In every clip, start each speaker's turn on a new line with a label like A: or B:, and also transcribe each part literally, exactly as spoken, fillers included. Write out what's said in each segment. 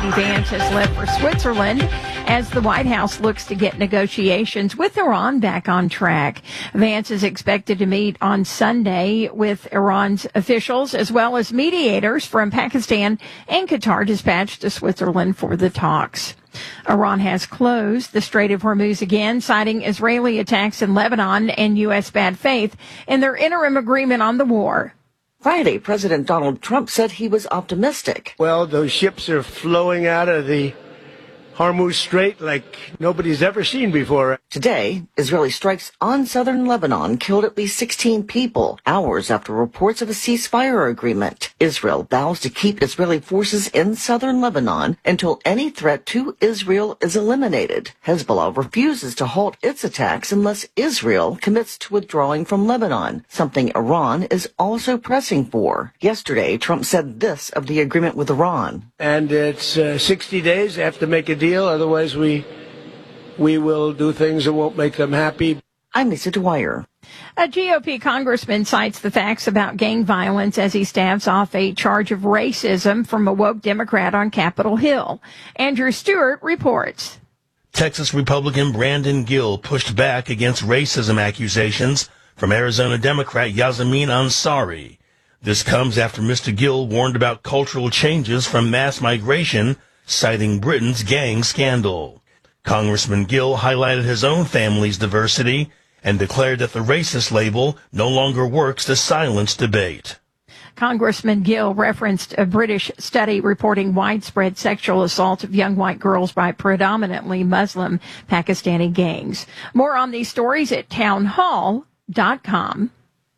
A: D. Vance has left for Switzerland as the White House looks to get negotiations with Iran back on track. Vance is expected to meet on Sunday with Iran's officials as well as mediators from Pakistan and Qatar dispatched to Switzerland for the talks. Iran has closed the Strait of Hormuz again, citing Israeli attacks in Lebanon and U S bad faith in their interim agreement on the war.
B: Friday, President Donald Trump said he was optimistic.
C: Well, those ships are flowing out of the Hormuz Strait like nobody's ever seen before.
B: Today, Israeli strikes on southern Lebanon killed at least sixteen people, hours after reports of a ceasefire agreement. Israel vows to keep Israeli forces in southern Lebanon until any threat to Israel is eliminated. Hezbollah refuses to halt its attacks unless Israel commits to withdrawing from Lebanon, something Iran is also pressing for. Yesterday, Trump said this of the agreement with Iran.
C: And it's uh, sixty days. They have to make a deal. Otherwise, we we will do things that won't make them happy.
B: I'm Lisa Dwyer.
A: A G O P congressman cites the facts about gang violence as he staves off a charge of racism from a woke Democrat on Capitol Hill. Andrew Stewart reports.
D: Texas Republican Brandon Gill pushed back against racism accusations from Arizona Democrat Yasamin Ansari. This comes after Mister Gill warned about cultural changes from mass migration, citing Britain's gang scandal. Congressman Gill highlighted his own family's diversity and declared that the racist label no longer works to silence debate.
A: Congressman Gill referenced a British study reporting widespread sexual assault of young white girls by predominantly Muslim Pakistani gangs. More on these stories at townhall dot com.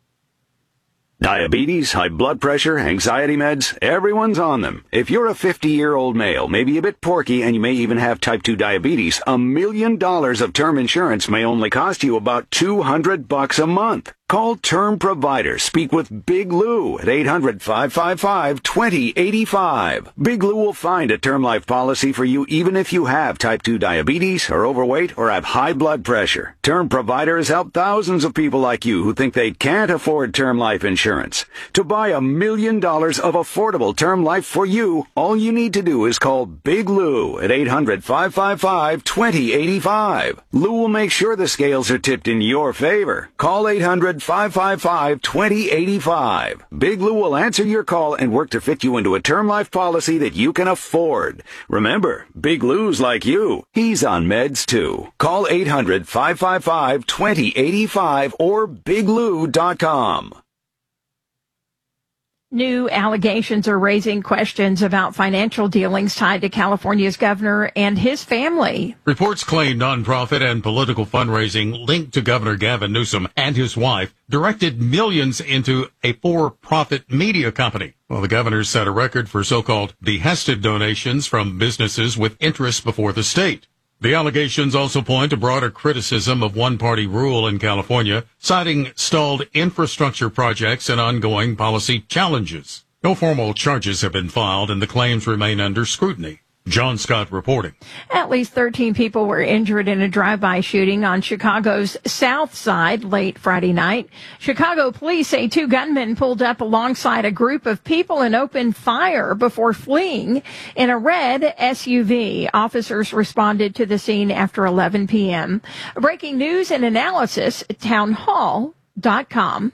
E: Diabetes, high blood pressure, anxiety meds, everyone's on them. If you're a fifty-year-old male, maybe a bit porky, and you may even have type two diabetes, a million dollars of term insurance may only cost you about two hundred bucks a month. Call Term Provider. Speak with Big Lou at eight hundred, five five five, two zero eight five. Big Lou will find a term life policy for you even if you have type two diabetes, are overweight, or have high blood pressure. Term Provider has helped thousands of people like you who think they can't afford term life insurance. To buy a million dollars of affordable term life for you, all you need to do is call Big Lou at eight hundred, five five five, two zero eight five. Lou will make sure the scales are tipped in your favor. Call eight hundred, five five five, two zero eight five. Big Lou will answer your call and work to fit you into a term life policy that you can afford. Remember, Big Lou's like you. He's on meds too. Call eight hundred, five five five, two zero eight five or big lou dot com.
A: New allegations are raising questions about financial dealings tied to California's governor and his family.
F: Reports claim nonprofit and political fundraising linked to Governor Gavin Newsom and his wife directed millions into a for-profit media company. Well, the governor set a record for so-called behested donations from businesses with interests before the state. The allegations also point to broader criticism of one-party rule in California, citing stalled infrastructure projects and ongoing policy challenges. No formal charges have been filed, and the claims remain under scrutiny. John Scott reporting.
A: At least thirteen people were injured in a drive-by shooting on Chicago's South Side late Friday night. Chicago police say two gunmen pulled up alongside a group of people and opened fire before fleeing in a red S U V. Officers responded to the scene after eleven p.m. Breaking news and analysis at townhall dot com.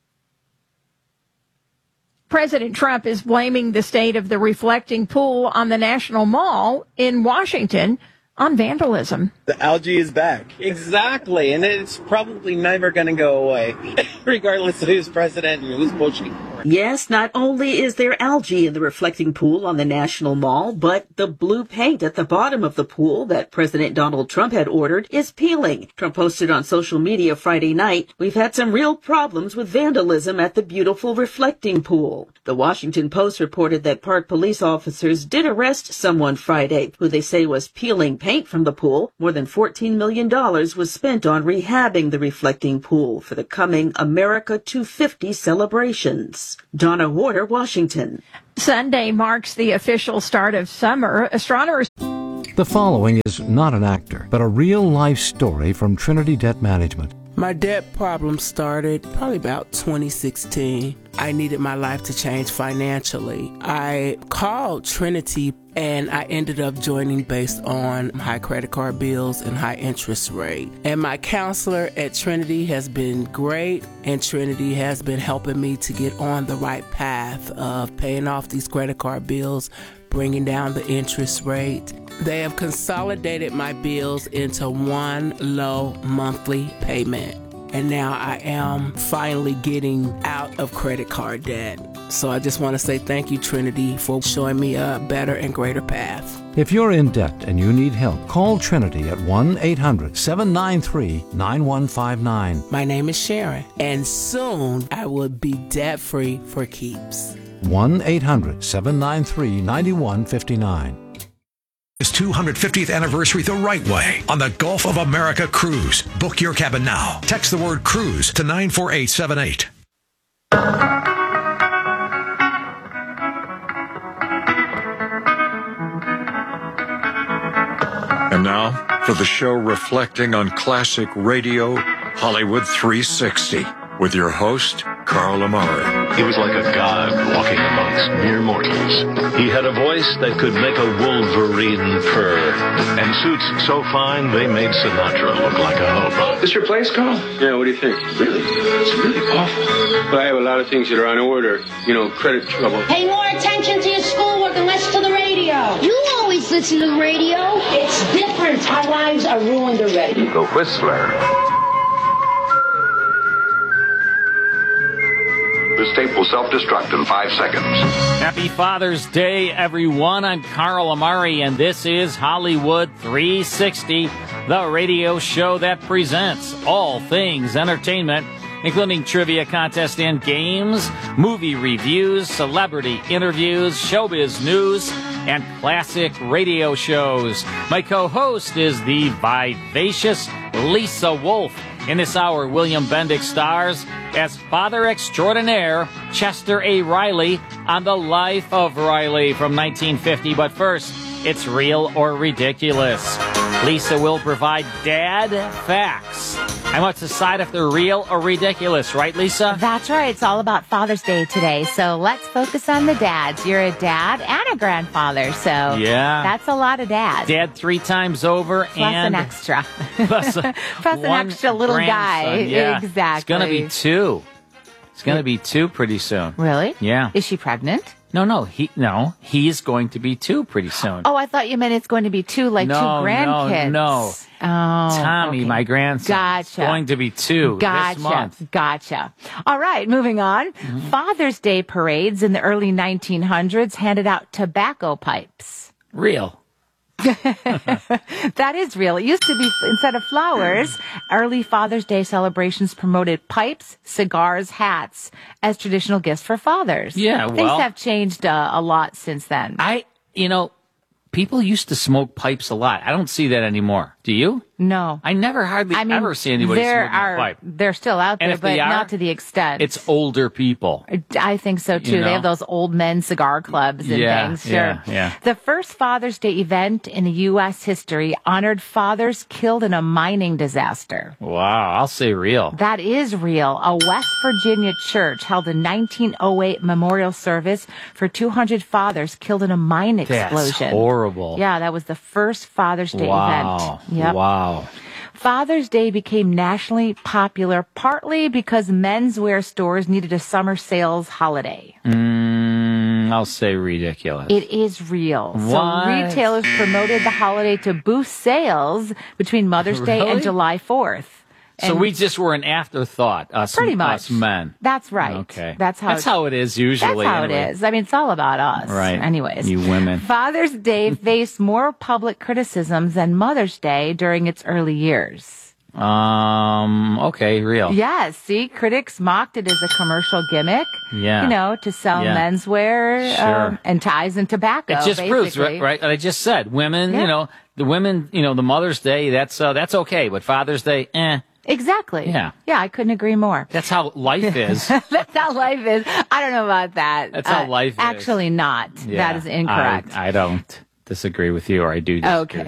A: President Trump is blaming the state of the reflecting pool on the National Mall in Washington on vandalism.
G: The algae is back. Exactly, and it's probably never going to go away, regardless of who's president and who's pushing for it.
H: Yes, not only is there algae in the reflecting pool on the National Mall, but the blue paint at the bottom of the pool that President Donald Trump had ordered is peeling. Trump posted on social media Friday night, "We've had some real problems with vandalism at the beautiful reflecting pool." The Washington Post reported that Park police officers did arrest someone Friday who they say was peeling paint from the pool. More than fourteen million dollars was spent on rehabbing the reflecting pool for the coming America two fifty celebrations. Donna Warder, Washington.
A: Sunday marks the official start of summer. Astronomers.
I: The following is not an actor, but a real-life story from Trinity Debt Management.
J: My debt problem started probably about twenty sixteen. I needed my life to change financially. I called Trinity and I ended up joining based on high credit card bills and high interest rate. And my counselor at Trinity has been great, and Trinity has been helping me to get on the right path of paying off these credit card bills, bringing down the interest rate. They have consolidated my bills into one low monthly payment. And now I am finally getting out of credit card debt. So I just want to say thank you, Trinity, for showing me a better and greater path.
I: If you're in debt and you need help, call Trinity at one eight hundred seven nine three nine one five nine.
J: My name is Sharon, and soon I will be debt-free for keeps.
I: one eight hundred seven nine three nine one five nine.
K: His two hundred fiftieth anniversary the right way on the Gulf of America cruise. Book your cabin now. Text the word cruise to nine four eight seven eight.
L: And now for the show reflecting on classic radio, Hollywood three sixty, with your host, Carl Amari.
M: He was like a god walking amongst mere mortals. He had a voice that could make a wolverine purr, and suits so fine they made Sinatra look like a hobo.
N: This your place, Carl? Yeah, what do you think? Really? It's really awful. But I have a lot of things that are on order. You know, credit trouble.
O: Pay more attention to your schoolwork and less to the radio. You always listen to the radio. It's different. Our lives are ruined already.
M: The Whistler.
P: This tape will self-destruct in five seconds.
Q: Happy Father's Day, everyone. I'm Carl Amari, and this is Hollywood three sixty, the radio show that presents all things entertainment, including trivia contests and games, movie reviews, celebrity interviews, showbiz news, and classic radio shows. My co-host is the vivacious Lisa Wolf. In this hour, William Bendix stars as Father Extraordinaire Chester A. Riley on The Life of Riley from nineteen fifty. But first, it's Real or Ridiculous. Lisa will provide dad facts. I must decide if they're real or ridiculous, right, Lisa?
R: That's right. It's all about Father's Day today. So let's focus on the dads. You're a dad and a grandfather, so
Q: yeah,
R: that's a lot of dads.
Q: Dad three times over
R: plus
Q: and
R: an extra.
Q: plus, a,
R: plus an extra little guy.
Q: Yeah.
R: Exactly.
Q: It's going to be two. It's going to be two pretty soon.
R: Really?
Q: Yeah.
R: Is she pregnant?
Q: No, no, he no, he's going to be two pretty soon.
R: Oh, I thought you meant it's going to be two, like
Q: no,
R: two grandkids.
Q: No, no,
R: Oh,
Q: Tommy,
R: okay.
Q: my grandson,
R: gotcha.
Q: is going to be two
R: gotcha.
Q: this month.
R: Gotcha. All right, moving on. Mm-hmm. Father's Day parades in the early nineteen hundreds handed out tobacco pipes.
Q: Real.
R: That is real. It used to be, instead of flowers, early Father's Day celebrations promoted pipes, cigars, hats as traditional gifts for fathers.
Q: Yeah, well.
R: Things have changed uh, a lot since then.
Q: I, you know, people used to smoke pipes a lot. I don't see that anymore. Do you?
R: No.
Q: I never hardly
R: I mean,
Q: ever see anybody
R: there
Q: smoking
R: are,
Q: a pipe.
R: They're still out
Q: And
R: there,
Q: if
R: but
Q: they are,
R: not to the extent.
Q: It's older people.
R: I think so, too.
Q: You know?
R: They have those old men cigar clubs and
Q: yeah,
R: things. Sure.
Q: Yeah, yeah.
R: The first Father's Day event in U S history honored fathers killed in a mining disaster.
Q: Wow, I'll say real.
R: That is real. A West Virginia church held a nineteen oh eight memorial service for two hundred fathers killed in a mine explosion.
Q: That's horrible.
R: Yeah, that was the first Father's Day
Q: wow.
R: event. Yep.
Q: Wow.
R: Father's Day became nationally popular partly because menswear stores needed a summer sales holiday.
Q: Mm, I'll say ridiculous.
R: It is real.
Q: What?
R: So retailers promoted the holiday to boost sales between Mother's Day
Q: Really?
R: and July fourth.
Q: So
R: And
Q: we just were an afterthought, us,
R: Pretty much.
Q: us men.
R: That's right.
Q: Okay.
R: That's how
Q: That's
R: it,
Q: how it is usually.
R: That's how
Q: anyway.
R: it is. I mean, it's all about us.
Q: Right.
R: Anyways.
Q: You women.
R: Father's Day faced more public criticisms than Mother's Day during its early years.
Q: Um, okay, real.
R: Yes. See, critics mocked it as a commercial gimmick.
Q: Yeah.
R: You know, to sell
Q: Yeah.
R: menswear
Q: Sure.
R: um, and ties and tobacco.
Q: It just
R: basically.
Q: proves, right, right? I just said, women,
R: Yeah.
Q: you know, the women, you know, the Mother's Day, that's, uh, that's okay, but Father's Day, eh.
R: Exactly.
Q: Yeah.
R: Yeah, I couldn't agree more.
Q: That's how life is.
R: That's how life is. I don't know about that.
Q: That's how
R: Uh,
Q: life is.
R: Actually not.
Q: Yeah,
R: That is incorrect.
Q: I, I don't disagree with you, or I do disagree
R: Okay.
Q: with you.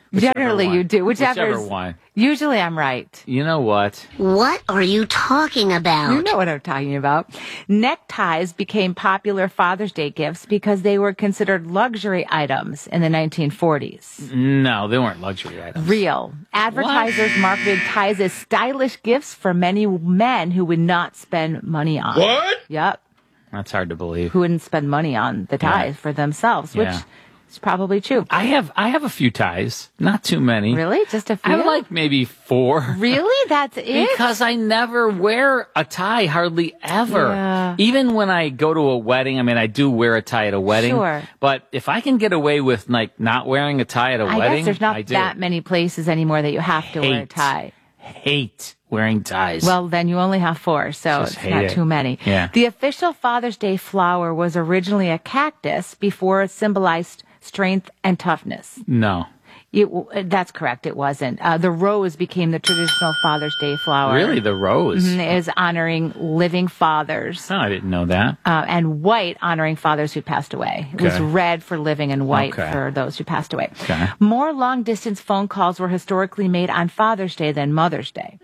R: Generally,
Q: one.
R: you do. Whichever,
Q: Whichever one.
R: Usually, I'm right.
Q: You know what?
O: What are you talking about?
R: You know what I'm talking about. Neckties became popular Father's Day gifts because they were considered luxury items in the nineteen forties.
Q: No, they weren't luxury items.
R: Real. Advertisers
Q: What?
R: marketed ties as stylish gifts for many men who would not spend money on.
Q: What?
R: Yep.
Q: That's hard to believe.
R: Who wouldn't spend money on the ties
Q: Yeah.
R: for themselves, which
Q: Yeah.
R: is probably true.
Q: I have I have a few ties, not too many.
R: Really? Just a few?
Q: I have like maybe four.
R: Really? That's it?
Q: Because I never wear a tie, hardly ever.
R: Yeah.
Q: Even when I go to a wedding, I mean, I do wear a tie at a wedding.
R: Sure.
Q: But if I can get away with like not wearing a tie at a
R: I
Q: wedding,
R: guess there's not
Q: I do.
R: that many places anymore that you have to wear a
Q: Hate.
R: tie.
Q: Hate wearing ties.
R: Well, then you only have four, so
Q: Just
R: it's
Q: hate
R: not
Q: it.
R: too many.
Q: Yeah.
R: The official Father's Day flower was originally a cactus before it symbolized strength and toughness.
Q: no.
R: It, w- that's correct. It wasn't. Uh, the rose became the traditional Father's Day flower.
Q: Really, the rose?
R: Mhm, is honoring living fathers.
Q: Oh, I didn't know that.
R: Uh, and white honoring fathers who passed away. It was
Q: Okay.
R: red for living and white
Q: Okay.
R: for those who passed away.
Q: Okay.
R: More long distance phone calls were historically made on Father's Day than Mother's Day.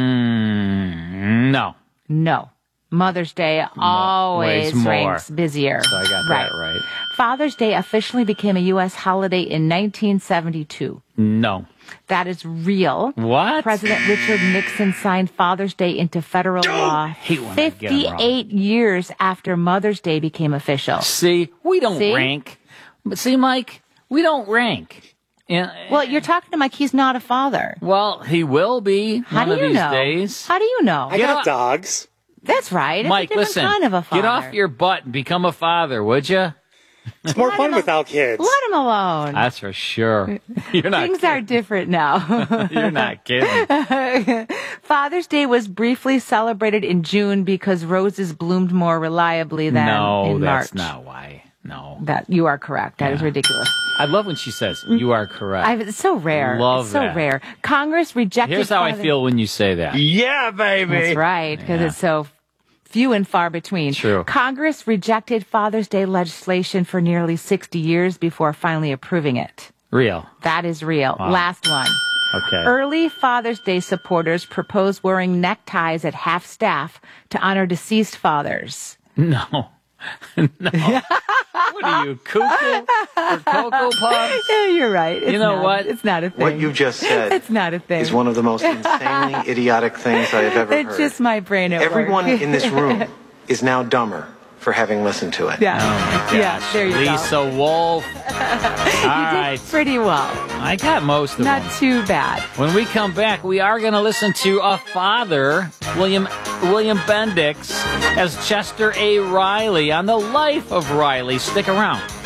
Q: Mm, no.
R: No. Mother's Day always
Q: more.
R: ranks busier.
Q: So I got
R: right.
Q: that right.
R: Father's Day officially became a U S holiday in nineteen seventy-two.
Q: No.
R: That is real.
Q: What?
R: President Richard Nixon signed Father's Day into federal law
Q: hate when I get 'em wrong.
R: fifty-eight years after Mother's Day became official.
Q: See, we don't
R: See?
Q: rank. But see, Mike, we don't rank. Yeah.
R: Well, you're talking to Mike. He's not a father.
Q: Well, he will be
R: How
Q: one
R: do
Q: of
R: you
Q: these
R: know?
Q: days.
R: How do you know?
Q: I got
S: dogs.
R: That's right. It's
Q: Mike,
R: a different
Q: listen.
R: kind of a father.
Q: Get off your butt and become a father, would you?
S: It's more fun without kids.
R: Let him alone.
Q: That's for sure. You're not.
R: Things are different now.
Q: You're not kidding.
R: Father's Day was briefly celebrated in June because roses bloomed more reliably than
Q: No,
R: in
Q: that's
R: March.
Q: not why. No.
R: That you are correct. That is ridiculous.
Q: I love when she says, "You are correct."
R: I, it's so rare.
Q: Love
R: it's so
Q: that.
R: rare. Congress rejected.
Q: Here's how I
R: Father-
Q: feel when you say that.
C: Yeah, baby.
R: That's right, because
Q: Yeah.
R: it's so few and far between.
Q: True.
R: Congress rejected Father's Day legislation for nearly sixty years before finally approving it.
Q: Real.
R: That is real.
Q: Wow.
R: Last one.
Q: Okay.
R: Early Father's Day supporters proposed wearing neckties at half staff to honor deceased fathers.
Q: No. No. What are you, cuckoo for Cocoa Puffs?
R: Yeah, you're right. It's
Q: You know
R: not-
Q: what?
R: It's not a thing.
T: What you just said
R: It's not a thing.
T: is one of the most insanely idiotic things I have ever
R: It's
T: heard.
R: just my brain at
T: Everyone
R: work.
T: in this room is now dumber for having listened to it.
R: Yeah.
Q: Oh my
R: Yeah,
Q: gosh.
R: there you go.
Q: Lisa Wolf. All
R: you
Q: right.
R: did pretty well.
Q: I got most of
R: Not
Q: them.
R: too bad.
Q: When we come back, we are going to listen to a father, William William Bendix, as Chester A. Riley on the life of Riley. Stick around.